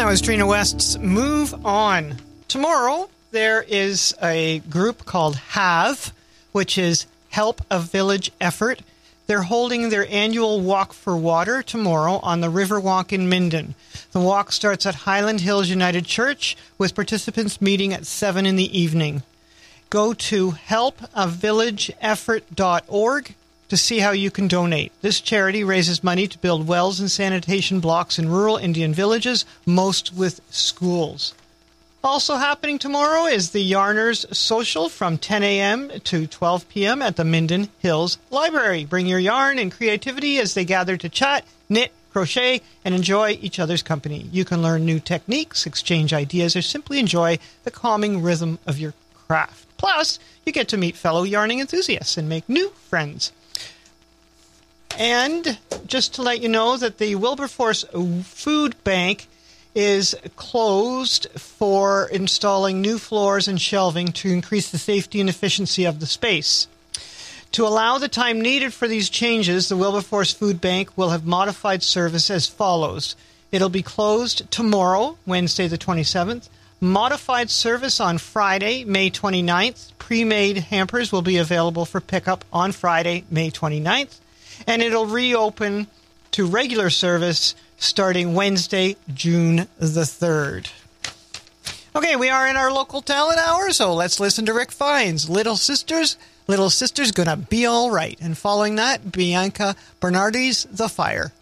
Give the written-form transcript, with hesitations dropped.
That was Trina West's Move On. Tomorrow, there is a group called HAVE, which is Help a Village Effort. They're holding their annual Walk for Water tomorrow on the Riverwalk in Minden. The walk starts at Highland Hills United Church, with participants meeting at 7 in the evening. Go to helpavillageeffort.org to see how you can donate. This charity raises money to build wells and sanitation blocks in rural Indian villages, most with schools. Also happening tomorrow is the Yarners Social from 10 a.m. to 12 p.m. at the Minden Hills Library. Bring your yarn and creativity as they gather to chat, knit, crochet, and enjoy each other's company. You can learn new techniques, exchange ideas, or simply enjoy the calming rhythm of your craft. Plus, you get to meet fellow yarning enthusiasts and make new friends. And just to let you know that the Wilberforce Food Bank is closed for installing new floors and shelving to increase the safety and efficiency of the space. To allow the time needed for these changes, the Wilberforce Food Bank will have modified service as follows. It'll be closed tomorrow, Wednesday the 27th. Modified service on Friday, May 29th. Pre-made hampers will be available for pickup on Friday, May 29th. And it'll reopen to regular service starting Wednesday, June the 3rd. Okay, we are in our local talent hour, so let's listen to Rick Fiennes. Little Sister's Gonna Be All Right. And following that, Bianca Bernardi's The Fire.